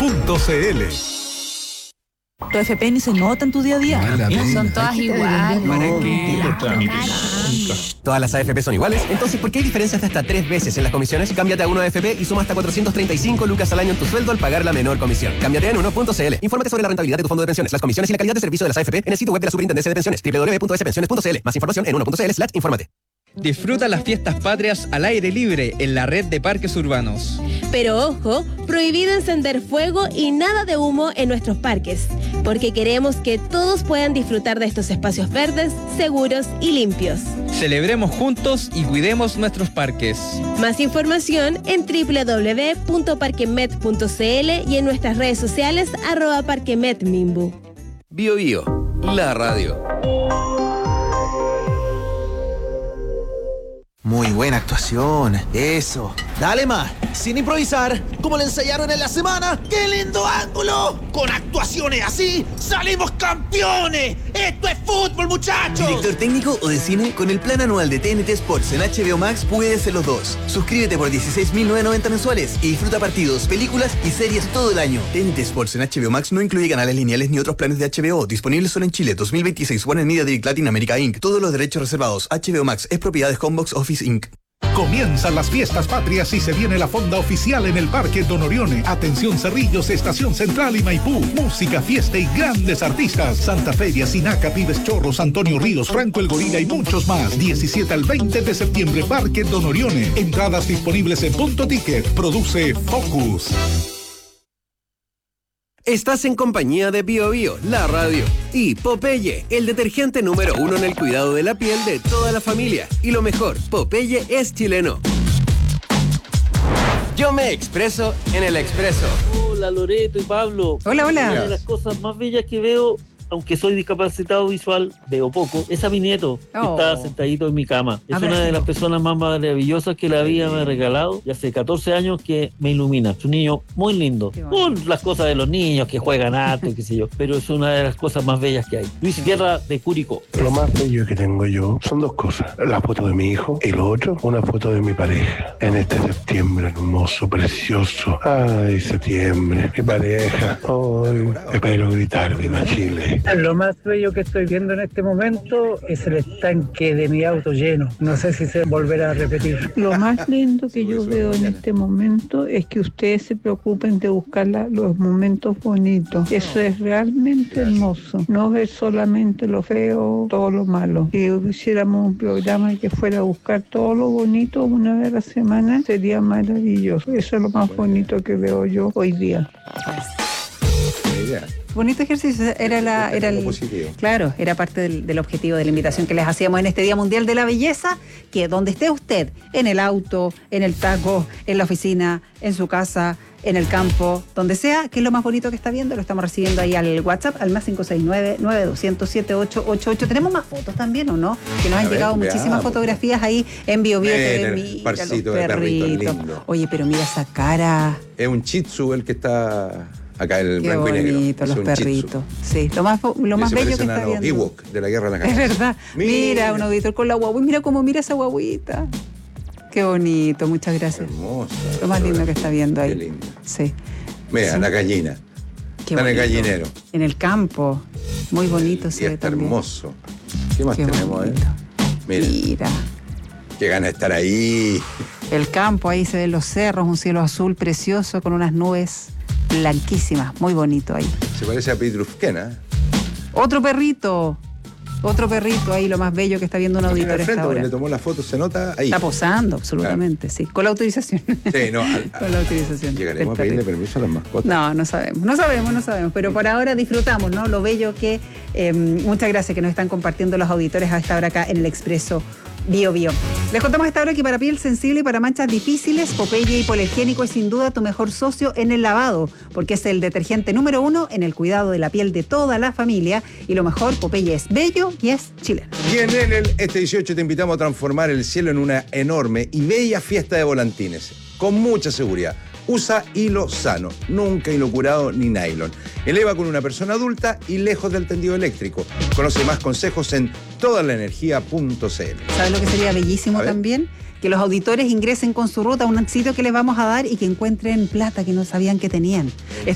Tu FP ni se nota en tu día a día. Son todas iguales. ¿Todas las AFP son iguales? Entonces, ¿por qué hay diferencias de hasta 3 veces en las comisiones? Cámbiate a 1AFP y suma hasta 435 lucas al año en tu sueldo al pagar la menor comisión. Cámbiate en 1.cl. Infórmate sobre la rentabilidad de tu fondo de pensiones, las comisiones y la calidad de servicio de las AFP en el sitio web de la Superintendencia de Pensiones, www.spensiones.cl. Más información en 1.cl. /infórmate. Disfruta las fiestas patrias al aire libre en la red de parques urbanos. Pero ojo, prohibido encender fuego y nada de humo en nuestros parques, porque queremos que todos puedan disfrutar de estos espacios verdes, seguros y limpios. Celebremos juntos y cuidemos nuestros parques. Más información en www.parquemet.cl y en nuestras redes sociales @parquemetmimbu. Bio Bio, la radio. Muy buena actuación, eso. Dale más, sin improvisar, como le ensayaron en la semana. ¡Qué lindo ángulo! Con actuaciones así, ¡salimos campeones! ¡Esto es fútbol, muchachos! ¿Director técnico o de cine? Con el plan anual de TNT Sports en HBO Max puedes ser los dos. Suscríbete por 16.990 mensuales y disfruta partidos, películas y series todo el año. TNT Sports en HBO Max no incluye canales lineales ni otros planes de HBO. Disponibles solo en Chile. 2026. Warner Media Direct Latin America Inc. Todos los derechos reservados. HBO Max es propiedad de Homebox Office Inc. Comienzan las fiestas patrias y se viene la fonda oficial en el Parque Don Orione. Atención Cerrillos, Estación Central y Maipú. Música, fiesta y grandes artistas. Santa Feria, Sinaca, Pibes Chorros, Antonio Ríos, Franco el Gorila y muchos más. 17 al 20 de septiembre, Parque Don Orione. Entradas disponibles en Punto Ticket. Produce Focus. Estás en compañía de Bio Bio, la radio, y Popeye, el detergente número 1 en el cuidado de la piel de toda la familia. Y lo mejor, Popeye es chileno. Yo me expreso en el Expreso. Hola Loreto y Pablo. Hola. Una de las cosas más bellas que veo, aunque soy discapacitado visual, veo poco, es a mi nieto, que está sentadito en mi cama. Es una de las personas más maravillosas que la vida me ha regalado, y hace 14 años que me ilumina. Es un niño muy lindo. Con las cosas de los niños que juegan harto y qué sé yo, pero es una de las cosas más bellas que hay. Luis Guerra, de Curicó. Lo más bello que tengo yo son dos cosas: la foto de mi hijo y lo otro, una foto de mi pareja. En este septiembre hermoso, precioso. Ay, septiembre, mi pareja. Ay, espero gritar viva Chile. Lo más bello que estoy viendo en este momento es el estanque de mi auto lleno. No sé si se volverá a repetir. Lo más lindo que yo veo en este momento es que ustedes se preocupen de buscar los momentos bonitos. Eso es realmente hermoso. No ver solamente lo feo, todo lo malo. Si hiciéramos un programa que fuera a buscar todo lo bonito una vez a la semana, sería maravilloso. Eso es lo más bonito que veo yo hoy día. Bonito ejercicio, claro, era parte del objetivo de la invitación que les hacíamos en este Día Mundial de la Belleza, que donde esté usted, en el auto, en el taco, en la oficina, en su casa, en el campo, donde sea, que es lo más bonito que está viendo, lo estamos recibiendo ahí al WhatsApp, al más 569-9200-7888. ¿Tenemos más fotos también o no? Que nos han llegado muchísimas fotografías ahí en Bio Bio. Mira los perritos lindo. Oye, pero mira esa cara. Es un Shih Tzu el que está acá, el qué blanco y negro. Bonito, los perritos. Sí, lo más bello que está viendo. Ewok de la Guerra de la Galaxia. Es verdad. Mira un auditor con la guagua. Mira cómo mira esa guaguita. Qué bonito, muchas gracias. Hermosa. Lo más lindo que está viendo ahí. Qué lindo. Sí. Mira, sí. La gallina. Qué está bonito. En el gallinero. En el campo. Muy bonito se ve está también. Hermoso. ¿Qué más tenemos, bonito. Mira. Qué gana de estar ahí. El campo, ahí se ven los cerros, un cielo azul precioso con unas nubes blanquísimas, muy bonito ahí. Se parece a Pitrufkena. Otro perrito ahí, lo más bello que está viendo un auditor esta hora. Le tomó la foto, se nota ahí. Está posando, absolutamente, sí. Con la autorización. Sí, no. Con la autorización. ¿Llegaremos a pedirle permiso a las mascotas? No sabemos. Pero por ahora disfrutamos, ¿no? Lo bello que... muchas gracias que nos están compartiendo los auditores a esta hora acá en el Expreso Bio Bio. Les contamos a esta hora que para piel sensible y para manchas difíciles, Popeye Hipoalergénico es sin duda tu mejor socio en el lavado, porque es el detergente número 1 en el cuidado de la piel de toda la familia. Y lo mejor, Popeye es bello y es chileno. Y en Enel, este 18 te invitamos a transformar el cielo en una enorme y bella fiesta de volantines, con mucha seguridad. Usa hilo sano, nunca hilo curado ni nylon. Eleva con una persona adulta y lejos del tendido eléctrico. Conoce más consejos en todalaenergia.cl. ¿Sabes lo que sería bellísimo también? Que los auditores ingresen con su ruta a un sitio que les vamos a dar y que encuentren plata que no sabían que tenían.